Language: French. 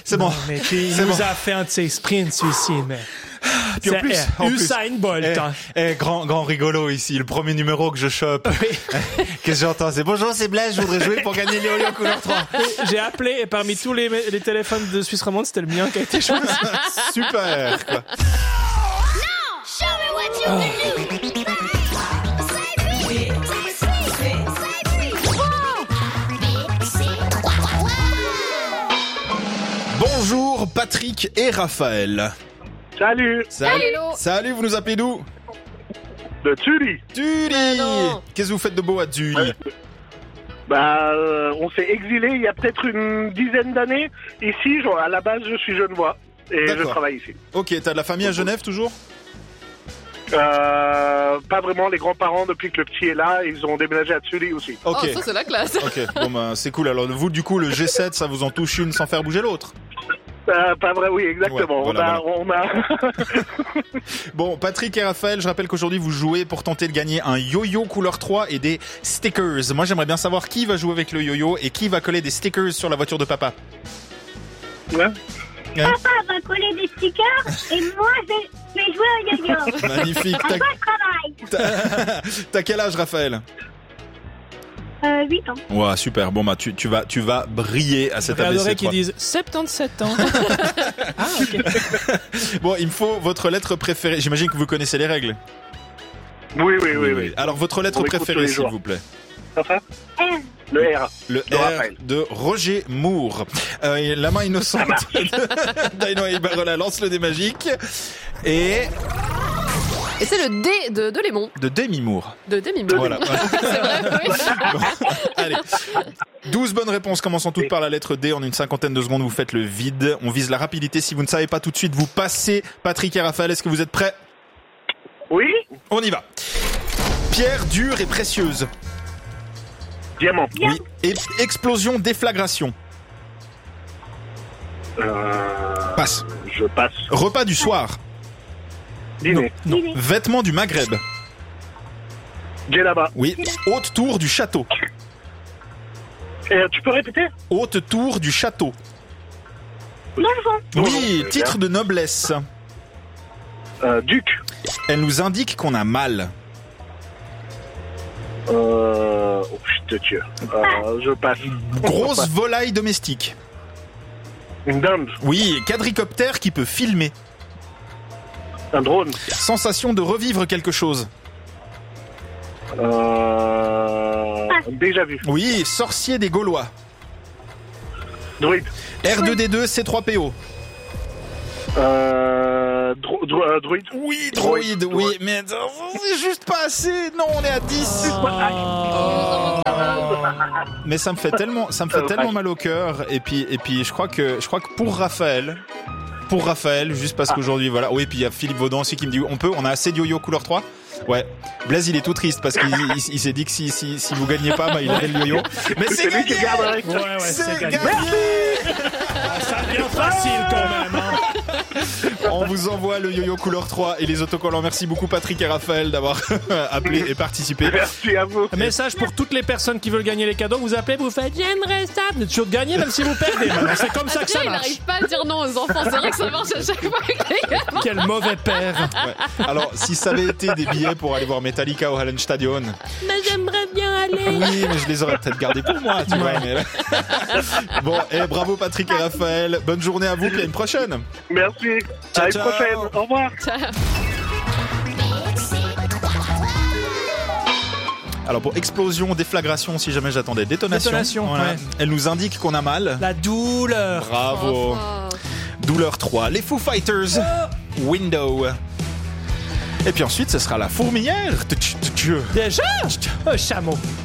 C'est bon. Mais il nous a fait un de ses sprints, celui-ci, mais... Puis en plus, Usain Bolt. Grand rigolo ici, le premier numéro que je chope. Oui. Qu'est-ce que j'entends? C'est bonjour, c'est Blaise, je voudrais jouer pour gagner les yo-yo couleur 3. J'ai appelé et parmi tous les téléphones de Suisse romande, c'était le mien qui a été choisi. Super, quoi. Bonjour Patrick et Raphaël. Salut. Salut, vous nous appelez d'où? De Thury. Thury. Qu'est-ce que vous faites de beau à Thury? On s'est exilé il y a peut-être une dizaine d'années. Ici, à la base, je suis genevois et je travaille ici. Ok, t'as de la famille à Genève toujours? Pas vraiment, les grands-parents, depuis que le petit est là, ils ont déménagé à Thury aussi. Ok. Oh, ça c'est la classe. Ok, bon bah c'est cool. Alors vous, du coup, le G7, ça vous en touche une sans faire bouger l'autre? Pas vrai, oui, exactement. Ouais, on a... Bon, Patrick et Raphaël, je rappelle qu'aujourd'hui vous jouez pour tenter de gagner un yo-yo couleur 3 et des stickers. Moi, j'aimerais bien savoir qui va jouer avec le yo-yo et qui va coller des stickers sur la voiture de papa. Ouais. Papa va coller des stickers et moi je vais jouer au yo-yo. Magnifique. À quoi je travaille? T'as quel âge, Raphaël? 8 ans. Ouais, super. Bon bah tu vas briller à cette ABC3. J'adorais qu'ils disent 77 ans. Ah, ok. Bon, il me faut votre lettre préférée. J'imagine que vous connaissez les règles. Oui. Alors votre lettre On écoute tous préférée, les s'il jours. vous plaît. R. Le R. Le De R Raphaël. de Roger Moore. La main innocente. Dino Ibarrola lance le dé magique. Et c'est le D de Lémon. de Demi Moore. De Demi. Voilà. C'est vrai, oui. Bon, allez. 12 bonnes réponses commençant toutes par la lettre D. En une cinquantaine de secondes, vous faites le vide. On vise la rapidité. Si vous ne savez pas tout de suite, vous passez. Patrick et Raphaël, est-ce que vous êtes prêts? Oui. On y va. Pierre dure et précieuse. Diamant. Oui. Explosion, déflagration. Passe. Je passe. Repas du soir. Dîner. Non. Vêtements du Maghreb. Djellaba. Oui. Haute tour du château. Tu peux répéter? Haute tour du château. Donjon. Oui. Titre de noblesse. Duc. Elle nous indique qu'on a mal. Oh putain, Dieu. Je passe. Grosse volaille domestique. Une dinde. Oui. Quadricoptère qui peut filmer. Un drone. Sensation de revivre quelque chose. Déjà vu. Oui. Sorcier des Gaulois. Druide. R2D2 C3PO. Druide. Oui, droïde, oui, mais c'est juste pas assez. Non, on est à 10. Mais ça me fait tellement mal au cœur. Et puis, je crois que pour Raphaël, juste parce qu'aujourd'hui, voilà. Oui, puis il y a Philippe Vaudan aussi qui me dit, on a assez de yo-yo couleur 3. Ouais. Blaise, il est tout triste parce qu'il s'est dit que si vous gagnez pas, bah, il avait le yo-yo. Mais c'est lui qui gagné! garde. Ouais, C'est gagné. gagné! Ça devient facile quand même. Hein. On vous envoie le yo-yo couleur 3 et les autocollants. Merci beaucoup Patrick et Raphaël d'avoir appelé et participé. Merci à vous. Un message pour toutes les personnes qui veulent gagner les cadeaux. Vous appelez, vous faites j'aimerais ça. Vous êtes sûr de gagner même si vous perdez. C'est comme ça que ça Il marche. n'arrive pas à dire non aux enfants. C'est vrai que ça marche à chaque fois avec les gamins. Quel mauvais père. Ouais. Alors, si ça avait été des billets pour aller voir Metallica au Hallenstadion. Mais j'aimerais bien aller. Oui, mais je les aurais peut-être gardés pour moi, tu vois. Mais... Bon, et bravo Patrick et Raphaël. Bonne journée à vous, puis à une prochaine. Merci. Ciao, À une ciao. prochaine. Au revoir. Alors pour explosion, déflagration, si jamais j'attendais détonation. Détonation, Voilà. ouais. Elle nous indique qu'on a mal. La douleur. Bravo. Enfin. Douleur 3. Les Foo Fighters. Window. Et puis ensuite, ce sera la fourmilière. Déjà? Un chameau.